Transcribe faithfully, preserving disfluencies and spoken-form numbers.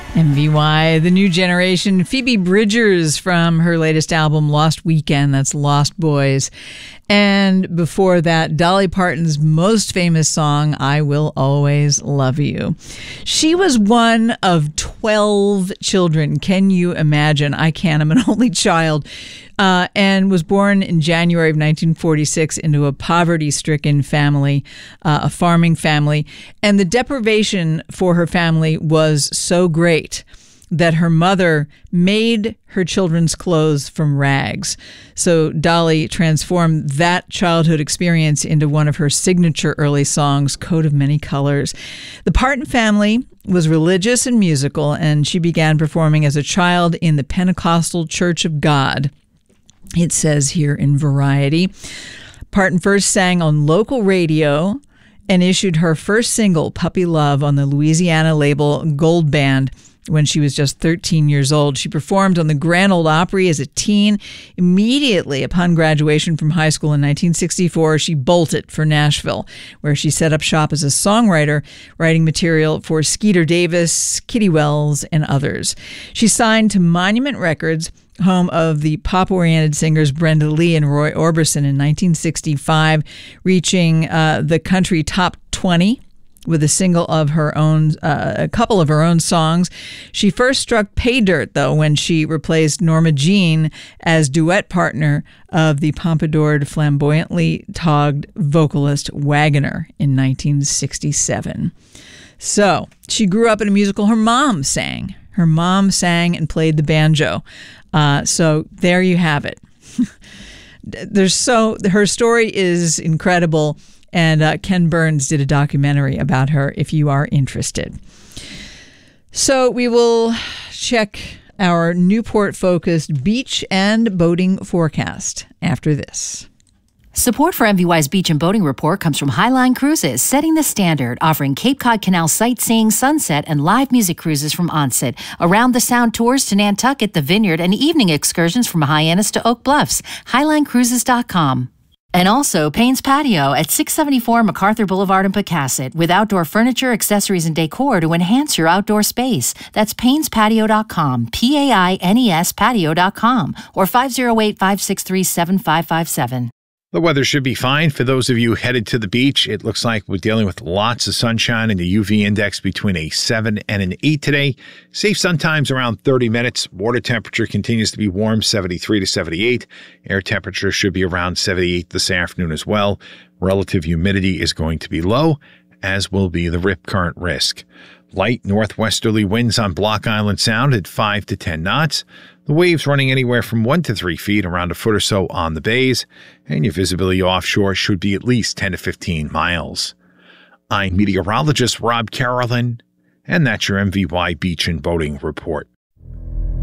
M V Y, the new generation. Phoebe Bridgers from her latest album, Lost Weekend. That's Lost Boys. And before that, Dolly Parton's most famous song, I Will Always Love You. She was one of twelve children. Can you imagine? I can. I'm an only child. Uh, and was born in January of nineteen forty-six into a poverty-stricken family, uh, a farming family. And the deprivation for her family was so great that her mother made her children's clothes from rags. So Dolly transformed that childhood experience into one of her signature early songs, Coat of Many Colors. The Parton family was religious and musical, and she began performing as a child in the Pentecostal Church of God. It says here in Variety. Parton first sang on local radio and issued her first single, Puppy Love, on the Louisiana label Gold Band when she was just thirteen years old. She performed on the Grand Ole Opry as a teen. Immediately upon graduation from high school in nineteen sixty-four, she bolted for Nashville, where she set up shop as a songwriter, writing material for Skeeter Davis, Kitty Wells, and others. She signed to Monument Records, home of the pop-oriented singers Brenda Lee and Roy Orbison, in nineteen sixty-five, reaching uh, the country top twenty with a single of her own, uh, a couple of her own songs. She first struck pay dirt, though, when she replaced Norma Jean as duet partner of the pompadoured, flamboyantly togged vocalist Wagoner in nineteen sixty-seven. So she grew up in a musical. Her mom sang. Her mom sang and played the banjo. Uh, so there you have it. There's so her story is incredible. And uh, Ken Burns did a documentary about her if you are interested. So we will check our Newport-focused beach and boating forecast after this. Support for M V Y's Beach and Boating Report comes from Highline Cruises, setting the standard, offering Cape Cod Canal sightseeing, sunset, and live music cruises from Onset, around the Sound tours to Nantucket, the Vineyard, and evening excursions from Hyannis to Oak Bluffs. Highline Cruises dot com. And also Payne's Patio at six seventy-four MacArthur Boulevard in Pecasset, with outdoor furniture, accessories, and decor to enhance your outdoor space. That's Paynes Patio dot com, P A I N E S Patio dot com, or five oh eight, five six three, seven five five seven. The weather should be fine for those of you headed to the beach. It looks like we're dealing with lots of sunshine and the U V index between a seven and an eight today. Safe sun times around thirty minutes. Water temperature continues to be warm, seventy-three to seventy-eight. Air temperature should be around seventy-eight this afternoon as well. Relative humidity is going to be low, as will be the rip current risk. Light northwesterly winds on Block Island Sound at five to ten knots. The waves running anywhere from one to three feet, around a foot or so on the bays, and your visibility offshore should be at least ten to fifteen miles. I'm meteorologist Rob Carolyn, and that's your M V Y Beach and Boating Report.